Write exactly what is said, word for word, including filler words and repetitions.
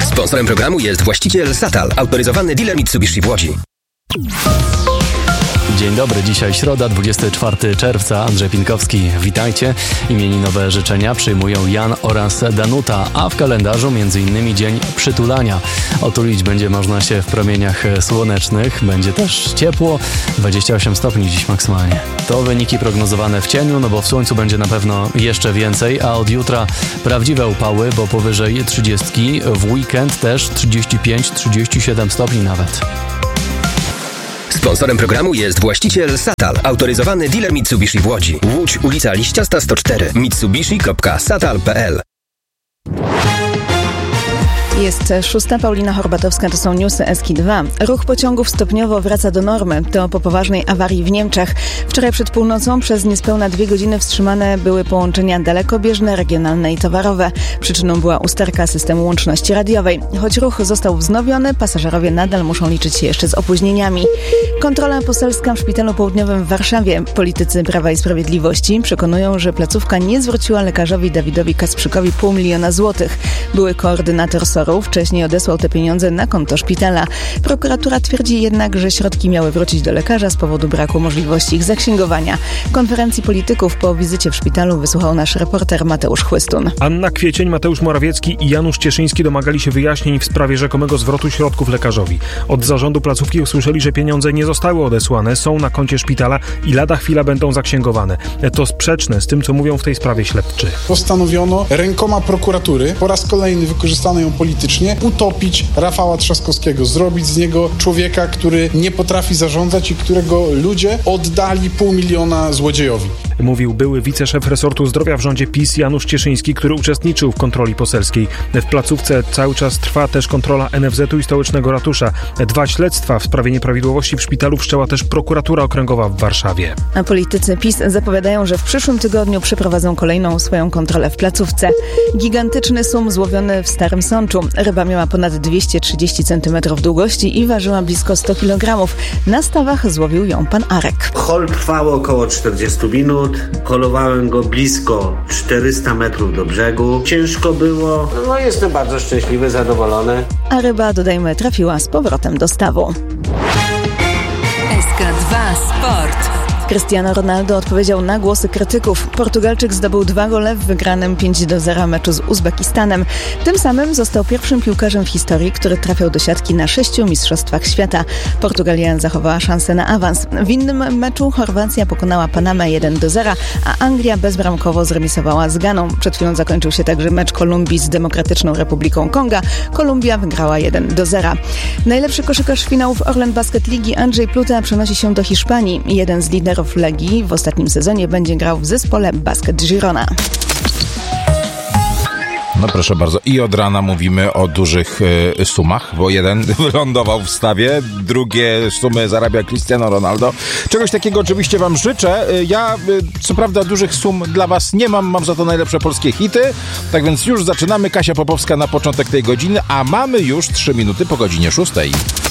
Sponsorem programu jest właściciel Satal, autoryzowany dealer Mitsubishi w Łodzi. Dzień dobry, dzisiaj środa, dwudziestego czwartego czerwca, Andrzej Pinkowski. Witajcie. Imieninowe życzenia przyjmują Jan oraz Danuta, a w kalendarzu m.in. Dzień Przytulania. Otulić będzie można się w promieniach słonecznych, będzie też ciepło, dwadzieścia osiem stopni dziś maksymalnie. To wyniki prognozowane w cieniu, no bo w słońcu będzie na pewno jeszcze więcej, a od jutra prawdziwe upały, bo powyżej trzydziestki, w weekend też trzydzieści pięć trzydzieści siedem stopni nawet. Sponsorem programu jest właściciel Satal, autoryzowany dealer Mitsubishi w Łodzi. Łódź, ulica Liściasta sto cztery, mitsubishi kropka satal kropka p l. Jest szósta, Paulina Horbatowska, to są newsy S K dwa. Ruch pociągów stopniowo wraca do normy. To po poważnej awarii w Niemczech. Wczoraj przed północą przez niespełna dwie godziny wstrzymane były połączenia dalekobieżne, regionalne i towarowe. Przyczyną była usterka systemu łączności radiowej. Choć ruch został wznowiony, pasażerowie nadal muszą liczyć się jeszcze z opóźnieniami. Kontrola poselska w Szpitalu Południowym w Warszawie. Politycy Prawa i Sprawiedliwości przekonują, że placówka nie zwróciła lekarzowi Dawidowi Kasprzykowi pół miliona złotych. Były koordynator S O R-u wcześniej odesłał te pieniądze na konto szpitala. Prokuratura twierdzi jednak, że środki miały wrócić do lekarza z powodu braku możliwości ich zaksięgowania. Konferencji polityków po wizycie w szpitalu wysłuchał nasz reporter Mateusz Chłystun. Anna Kwiecień, Mateusz Morawiecki i Janusz Cieszyński domagali się wyjaśnień w sprawie rzekomego zwrotu środków lekarzowi. Od zarządu placówki usłyszeli, że pieniądze nie zostały odesłane, są na koncie szpitala i lada chwila będą zaksięgowane. To sprzeczne z tym, co mówią w tej sprawie śledczy. Postanowiono rękoma prokuratury po raz kolejny wykorzystano ją politycznie utopić Rafała Trzaskowskiego, zrobić z niego człowieka, który nie potrafi zarządzać i którego ludzie oddali pół miliona złodziejowi. Mówił były wiceszef resortu zdrowia w rządzie PiS Janusz Cieszyński, który uczestniczył w kontroli poselskiej. W placówce cały czas trwa też kontrola N F Z-u i stołecznego ratusza. Dwa śledztwa w sprawie nieprawidłowości w szpitalu wszczęła też prokuratura okręgowa w Warszawie. A politycy PiS zapowiadają, że w przyszłym tygodniu przeprowadzą kolejną swoją kontrolę w placówce. Gigantyczny sum złowiony w Starym Sączu. Ryba miała ponad dwieście trzydzieści centymetrów długości i ważyła blisko sto kilogramów. Na stawach złowił ją pan Arek. Hol trwał około czterdzieści minut. Holowałem go blisko czterysta metrów do brzegu. Ciężko było. No jestem bardzo szczęśliwy, zadowolony. A ryba, dodajmy, trafiła z powrotem do stawu. S K dwa Sport. Cristiano Ronaldo odpowiedział na głosy krytyków. Portugalczyk zdobył dwa gole w wygranym pięć do zera meczu z Uzbekistanem. Tym samym został pierwszym piłkarzem w historii, który trafiał do siatki na sześciu mistrzostwach świata. Portugalia zachowała szansę na awans. W innym meczu Chorwacja pokonała Panamę jeden do zera, a Anglia bezbramkowo zremisowała z Ganą. Przed chwilą zakończył się także mecz Kolumbii z Demokratyczną Republiką Konga. Kolumbia wygrała jeden do zera. Najlepszy koszykarz finałów Orlen Basket Ligi Andrzej Pluta przenosi się do Hiszpanii. Jeden z liderów Legii w ostatnim sezonie będzie grał w zespole Basket Girona. No proszę bardzo. I od rana mówimy o dużych y, sumach, bo jeden wylądował w stawie, drugie sumy zarabia Cristiano Ronaldo. Czegoś takiego oczywiście wam życzę. Ja y, co prawda dużych sum dla was nie mam, mam za to najlepsze polskie hity. Tak więc już zaczynamy. Kasia Popowska na początek tej godziny, a mamy już trzy minuty po godzinie szóstej.